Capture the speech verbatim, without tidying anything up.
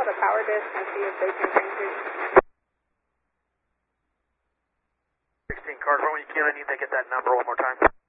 call the power dish and see if they can change it? sixteen, Carter, when you can, I need to get that number one more time.